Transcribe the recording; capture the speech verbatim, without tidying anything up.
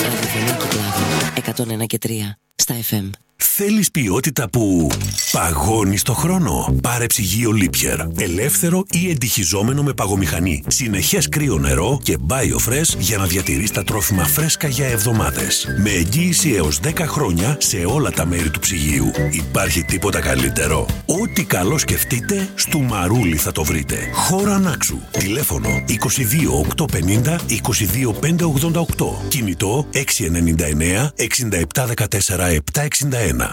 ραδιοφωνία του κλάδου εκατόν ένα και τρία στα εφ εμ. Θέλεις ποιότητα που παγώνει στο χρόνο? Πάρε ψυγείο Lipier. Ελεύθερο ή εντυχιζόμενο με παγομηχανή. Συνεχές κρύο νερό και BioFresh για να διατηρείς τα τρόφιμα φρέσκα για εβδομάδες. Με εγγύηση έως δέκα χρόνια σε όλα τα μέρη του ψυγείου. Υπάρχει τίποτα καλύτερο? Ό,τι καλό σκεφτείτε, στο Μαρούλι θα το βρείτε. Χώρα Νάξου. Τηλέφωνο είκοσι δύο οκτακόσια πενήντα είκοσι δύο πεντακόσια ογδόντα οκτώ. Κινητό έξι εννιά εννιά εξήντα επτά δεκατέσσερα επτακόσια εξήντα ένα.